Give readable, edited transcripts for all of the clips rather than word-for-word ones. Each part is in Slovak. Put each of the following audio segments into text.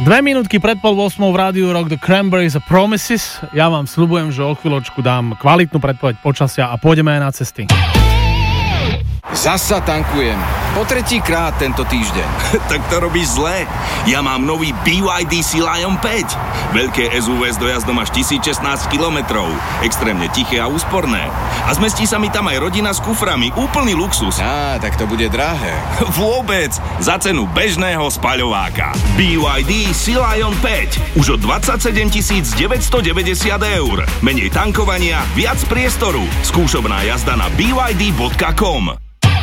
2 minútky pred 7:30 v rádiu Rock, The Cranberries a Promises. Ja vám sľubujem, že o chvíľočku dám kvalitnú predpoveď počasia a pôjdeme aj na cesty. Zasa tankujem. Po 3. krát tento týždeň. Tak to robíš zle. Ja mám nový BYD Sea Lion 5. Veľké SUV s dojazdom až 1016 km. Extrémne tiché a úsporné. A zmestí sa mi tam aj rodina s kuframi. Úplný luxus. Tak to bude drahé. Vôbec. Za cenu bežného spaľováka. BYD Sea Lion 5. Už od 27 990 eur. Menej tankovania, viac priestoru. Skúšobná jazda na byd.com.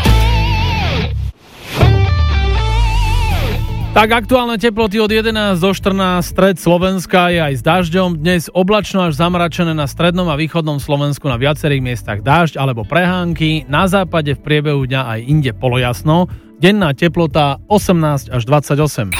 Tak aktuálne teploty od 11 do 14, stred Slovenska je aj s dažďom. Dnes oblačno až zamračené na strednom a východnom Slovensku, na viacerých miestach dážď alebo prehánky. Na západe v priebehu dňa aj inde polojasno. Denná teplota 18 až 28.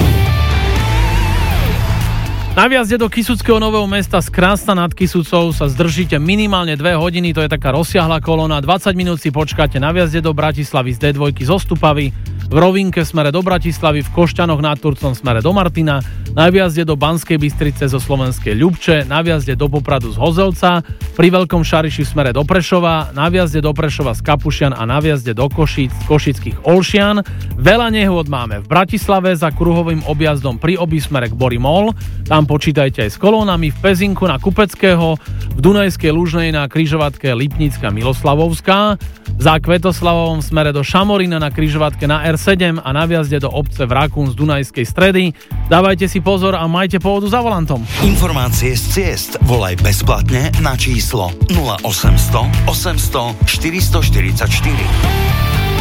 Na vjazde do Kysuckého Nového Mesta z Krásna nad Kysucou sa zdržíte minimálne 2 hodiny, to je taká rozsiahla kolóna. 20 minút si počkáte na vjazde do Bratislavy z D2 zo Stupavy, v Rovinke smere do Bratislavy, v Košťanoch nad Turcom smere do Martina, na vjazde do Banskej Bystrice zo Slovenskej Ľubče, na vjazde do Popradu z Hozelca, pri Veľkom Šariši smere do Prešova, na vjazde do Prešova z Kapušian a na vjazde do Košíc z Košických Olšian. Veľa nehôd máme v Bratislave za kruhovým objazdom pri Obismere k Borimol, tam počítajte aj s kolónami, v Pezinku na Kupeckého, v Dunajskej Lužnej na križovatke Lipnická Miloslavovská, za Kvetoslavovom smere do Šamorína na križovatke na R7 a na vjazde do obce Vrakún z Dunajskej Stredy. Dávajte si pozor a majte pohodu za volantom. Informácie z ciest volaj bezplatne na číslo 0800 800 444.